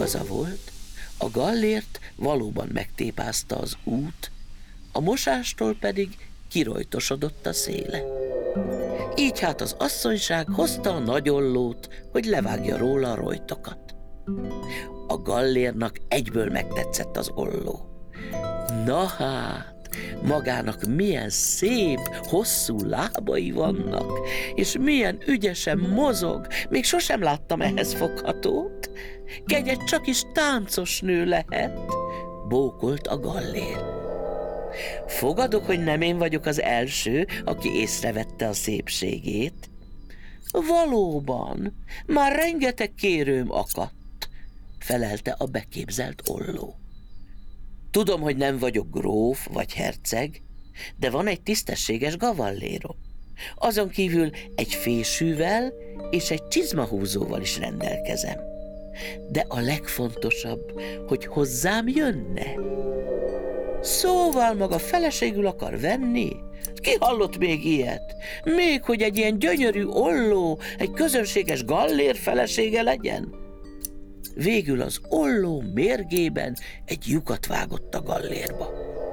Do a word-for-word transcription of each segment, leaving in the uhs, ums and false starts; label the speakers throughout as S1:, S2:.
S1: Igaza volt, a gallért valóban megtépázta az út, a mosástól pedig kirojtosodott a széle. Így hát az asszonyság hozta a nagyollót, hogy levágja róla a rojtokat. A gallérnak egyből megtetszett az olló. Na hát, magának milyen szép, hosszú lábai vannak, és milyen ügyesen mozog, még sosem láttam ehhez foghatót. Kegyed csak is táncos nő lehet, bókolt a gallér. Fogadok, hogy nem én vagyok az első, aki észrevette a szépségét. Valóban, már rengeteg kérőm akadt, felelte a beképzelt olló. Tudom, hogy nem vagyok gróf vagy herceg, de van egy tisztességes gavallérom. Azon kívül egy fésűvel és egy csizmahúzóval is rendelkezem. De a legfontosabb, hogy hozzám jönne. Szóval maga feleségül akar venni? Ki hallott még ilyet? Még hogy egy ilyen gyönyörű olló egy közönséges gallér felesége legyen? Végül az olló mérgében egy lyukat vágott a gallérba.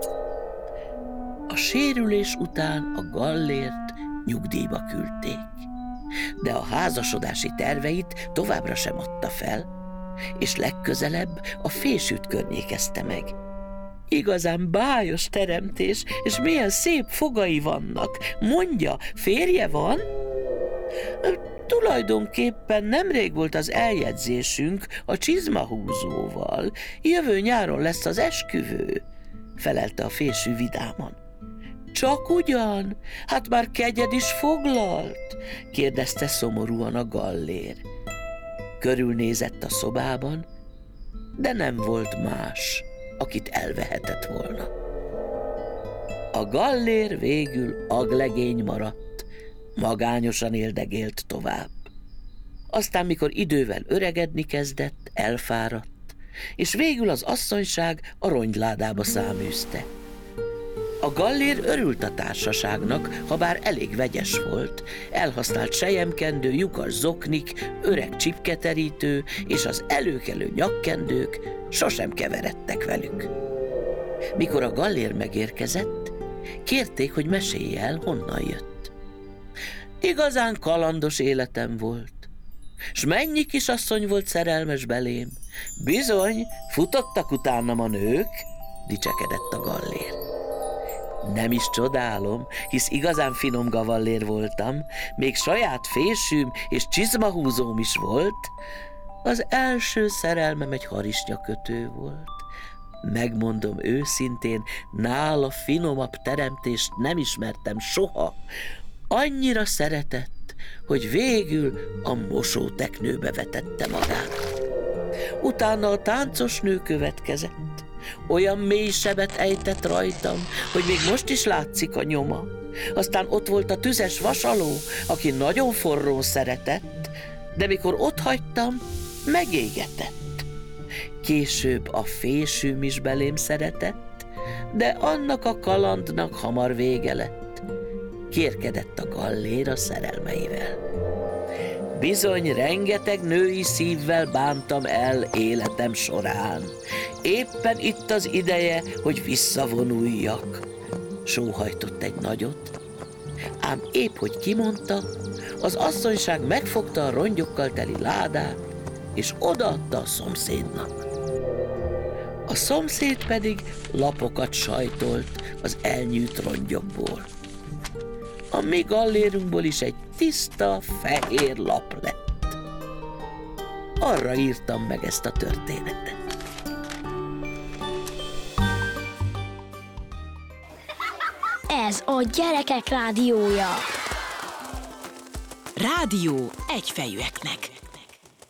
S1: A sérülés után a gallért nyugdíjba küldték, de a házasodási terveit továbbra sem adta fel, és legközelebb a fésűt környékezte meg. Igazán bájos teremtés, és milyen szép fogai vannak. Mondja, férje van? Tulajdonképpen nemrég volt az eljegyzésünk a csizmahúzóval. Jövő nyáron lesz az esküvő, felelte a fésű vidáman. Csak ugyan? Hát már kegyed is foglalt? kérdezte szomorúan a gallér. Körülnézett a szobában, de nem volt más, akit elvehetett volna. A gallér végül aglegény maradt, magányosan éldegélt tovább. Aztán, mikor idővel öregedni kezdett, elfáradt, és végül az asszonyság a rongyládába száműzte. A gallér örült a társaságnak, ha bár elég vegyes volt, elhasznált selyemkendő, lyukas zoknik, öreg csipketerítő és az előkelő nyakkendők sosem keveredtek velük. Mikor a gallér megérkezett, kérték, hogy mesélje el, honnan jött. Igazán kalandos életem volt, s mennyi kisasszony volt szerelmes belém. Bizony, futottak utánam a nők, dicsekedett a gallér. Nem is csodálom, hisz igazán finom gavallér voltam, még saját fésűm és csizmahúzóm is volt. Az első szerelmem egy harisnyakötő volt. Megmondom őszintén, nála finomabb teremtést nem ismertem soha. Annyira szeretett, hogy végül a mosóteknőbe vetette magát. Utána a táncos nő következett. Olyan mély sebet ejtett rajtam, hogy még most is látszik a nyoma. Aztán ott volt a tüzes vasaló, aki nagyon forrón szeretett, de mikor otthagytam, megégetett. Később a fésűm is belém szeretett, de annak a kalandnak hamar vége lett. Kérkedett a gallér a szerelmeivel. Bizony, rengeteg női szívvel bántam el életem során. Éppen itt az ideje, hogy visszavonuljak. Sóhajtott egy nagyot, ám épp hogy kimondta, az asszonyság megfogta a rongyokkal teli ládát, és odaadta a szomszédnak. A szomszéd pedig lapokat sajtolt az elnyűjt rongyokból. A mi gallérunkból is egy tiszta, fehér lap lett. Arra írtam meg ezt a történetet.
S2: Ez a Gyerekek Rádiója.
S3: Rádió egyfejűeknek.